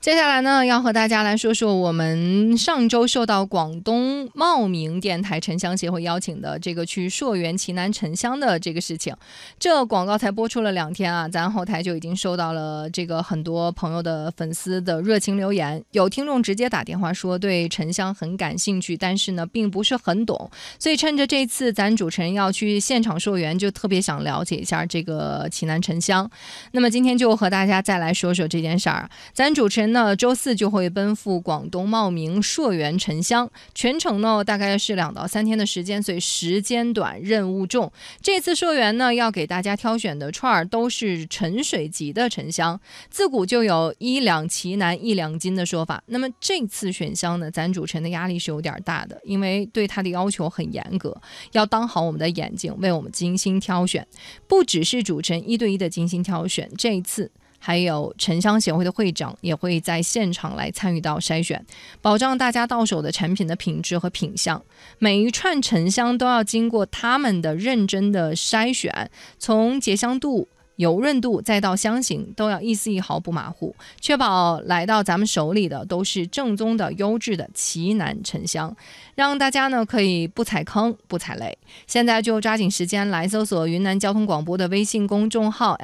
接下来呢，要和大家来说说我们上周受到广东茂名电台沉香协会邀请的这个去溯源奇楠沉香的这个事情。这广告才播出了2天啊，咱后台就已经收到了这个很多朋友的粉丝的热情留言，有听众直接打电话说对沉香很感兴趣，但是呢并不是很懂，所以趁着这次咱主持人要去现场溯源，就特别想了解一下这个奇楠沉香。那么今天就和大家再来说说这件事儿。咱主持人呢周4就会奔赴广东茂名溯源沉香，全程呢大概是2到3天的时间，所以时间短任务重。这次溯源呢要给大家挑选的串儿都是沉水级的沉香，自古就有1两奇楠1两金的说法。那么这次选香呢，咱主持人的压力是有点大的，因为对他的要求很严格，要当好我们的眼睛，为我们精心挑选。不只是主持人1对1的精心挑选，这一次还有沉香协会的会长也会在现场来参与到筛选，保障大家到手的产品的品质和品相。每一串沉香都要经过他们的认真的筛选，从结香度、油润度再到香型都要一丝一毫不马虎，确保来到咱们手里的都是正宗的优质的奇楠沉香，让大家呢可以不踩坑不踩雷。现在就抓紧时间来搜索云南交通广播的微信公众号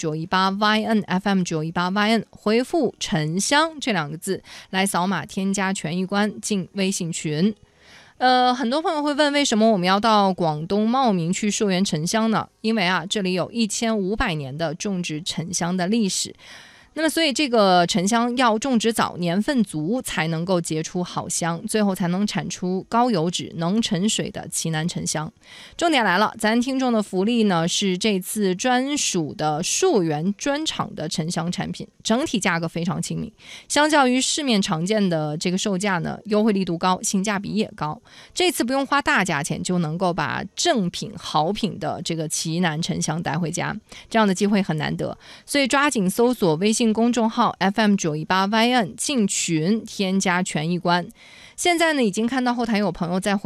FM918YN FM918YN， 回复沉香这2个字来扫码添加权益关进微信群。很多朋友会问，为什么我们要到广东茂名去溯源沉香呢？因为这里有1500年的种植沉香的历史。那么所以这个沉香要种植早、年份足，才能够结出好香，最后才能产出高油脂能沉水的奇楠沉香。重点来了，咱听众的福利呢是这次专属的溯源专场的沉香产品，整体价格非常亲民，相较于市面常见的这个售价呢，优惠力度高，性价比也高。这次不用花大价钱就能够把正品好品的这个奇楠沉香带回家，这样的机会很难得，所以抓紧搜索微信公众号 FM918YN 进群添加权益关。现在呢已经看到后台有朋友在